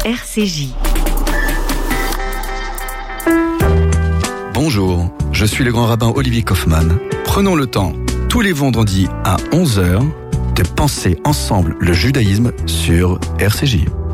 RCJ. Bonjour, je suis le grand rabbin Olivier Kaufmann. Prenons le temps, tous les vendredis à 11h, de penser ensemble le judaïsme sur RCJ.